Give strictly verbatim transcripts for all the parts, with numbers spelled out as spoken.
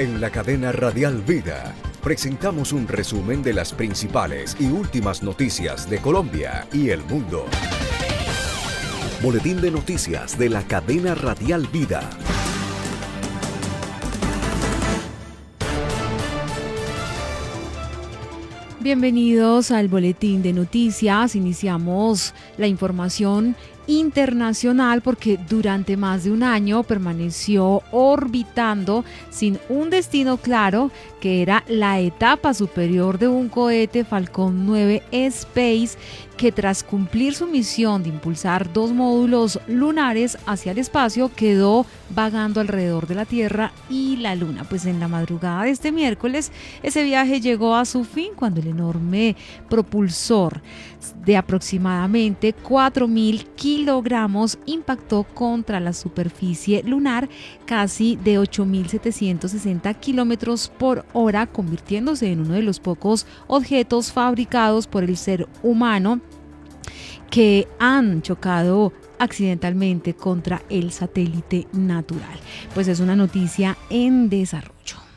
En la cadena Radial Vida presentamos un resumen de las principales y últimas noticias de Colombia y el mundo. Boletín de noticias de la cadena Radial Vida. Bienvenidos al Boletín de Noticias. Iniciamos la información internacional porque durante más de un año permaneció orbitando sin un destino claro, que era la etapa superior de un cohete Falcon nueve Space, que tras cumplir su misión de impulsar dos módulos lunares hacia el espacio quedó vagando alrededor de la Tierra y la Luna. Pues en la madrugada de este miércoles ese viaje llegó a su fin cuando el enorme propulsor de aproximadamente cuatro mil kilogramos impactó contra la superficie lunar casi de ocho mil setecientos sesenta kilómetros por hora, convirtiéndose en uno de los pocos objetos fabricados por el ser humano que han chocado accidentalmente contra el satélite natural. Pues es una noticia en desarrollo.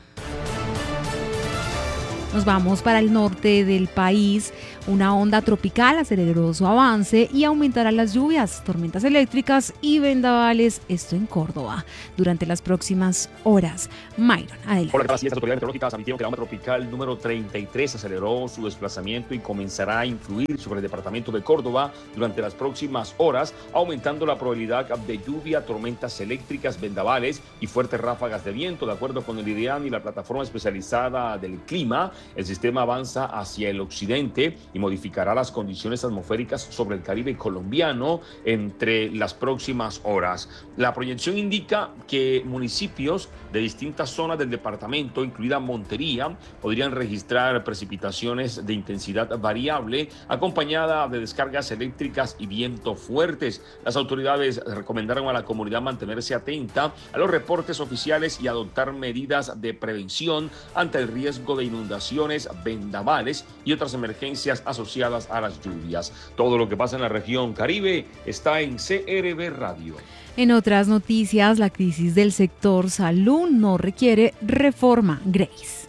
Nos vamos para el norte del país. Una onda tropical aceleró su avance y aumentará las lluvias, tormentas eléctricas y vendavales, esto en Córdoba, durante las próximas horas. Myron, adelante. Hola, gracias. Las autoridades meteorológicas admitieron que la onda tropical número treinta y tres aceleró su desplazamiento y comenzará a influir sobre el departamento de Córdoba durante las próximas horas, aumentando la probabilidad de lluvia, tormentas eléctricas, vendavales y fuertes ráfagas de viento. De acuerdo con el IDEAM y la plataforma especializada del clima, el sistema avanza hacia el occidente y modificará las condiciones atmosféricas sobre el Caribe colombiano entre las próximas horas. La proyección indica que municipios de distintas zonas del departamento, incluida Montería, podrían registrar precipitaciones de intensidad variable, acompañada de descargas eléctricas y vientos fuertes. Las autoridades recomendaron a la comunidad mantenerse atenta a los reportes oficiales y adoptar medidas de prevención ante el riesgo de inundaciones, vendavales y otras emergencias asociadas a las lluvias. Todo lo que pasa en la región Caribe está en C R B Radio. En otras noticias, la crisis del sector salud no requiere reforma. Grace.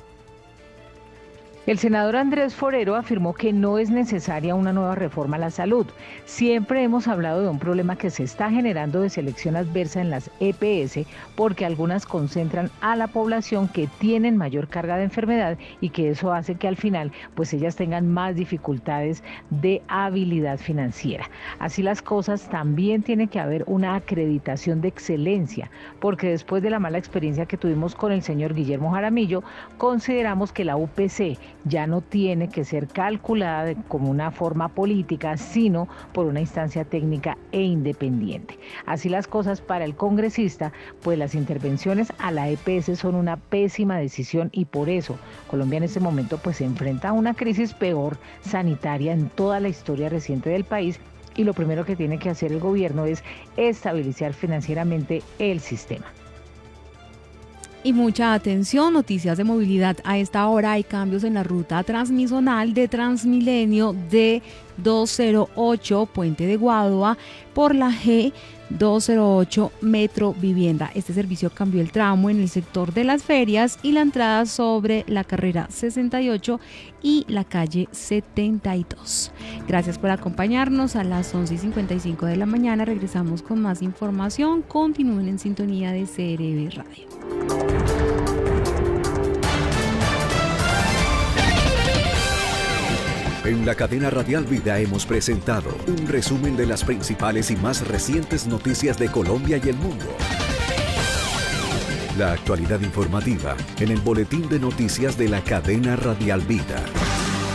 El senador Andrés Forero afirmó que no es necesaria una nueva reforma a la salud. Siempre hemos hablado de un problema que se está generando de selección adversa en las E P S porque algunas concentran a la población que tienen mayor carga de enfermedad y que eso hace que al final pues ellas tengan más dificultades de habilidad financiera. Así las cosas, también tiene que haber una acreditación de excelencia, porque después de la mala experiencia que tuvimos con el señor Guillermo Jaramillo, consideramos que la U P C ya no tiene que ser calculada de, como una forma política, sino por una instancia técnica e independiente. Así las cosas, para el congresista, pues las intervenciones a la E P S son una pésima decisión y por eso Colombia en este momento pues se enfrenta a una crisis peor sanitaria en toda la historia reciente del país, y lo primero que tiene que hacer el gobierno es estabilizar financieramente el sistema. Y mucha atención, noticias de movilidad. A esta hora hay cambios en la ruta transmisonal de Transmilenio de doscientos ocho Puente de Guadua por la G doscientos ocho Metro Vivienda. Este servicio cambió el tramo en el sector de las ferias y la entrada sobre la carrera sesenta y ocho y la calle setenta y dos. Gracias por acompañarnos. A las once y cincuenta y cinco de la mañana regresamos con más información. Continúen en sintonía de C R B Radio. En la cadena Radial Vida hemos presentado un resumen de las principales y más recientes noticias de Colombia y el mundo. La actualidad informativa en el Boletín de Noticias de la cadena Radial Vida.